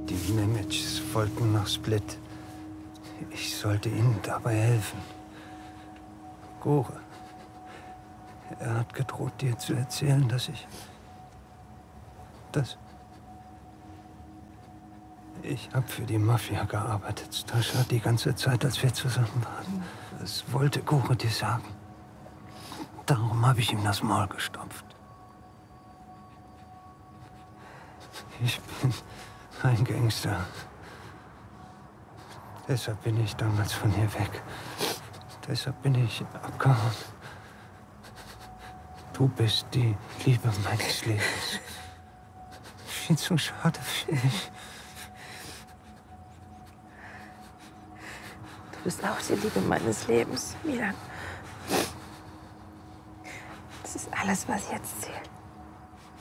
Die Nemets wollten nach Split. Ich sollte ihnen dabei helfen. Gore. Er hat gedroht, dir zu erzählen, dass ich habe für die Mafia gearbeitet, Stascha, die ganze Zeit, als wir zusammen waren. Das wollte Gore dir sagen. Darum habe ich ihm das Maul gestopft. Ich bin ein Gangster. Deshalb bin ich damals von hier weg. Deshalb bin ich abgehauen. Du bist die Liebe meines Lebens. Viel zu schade für mich. Du bist auch die Liebe meines Lebens, Milan. Das ist alles, was jetzt zählt.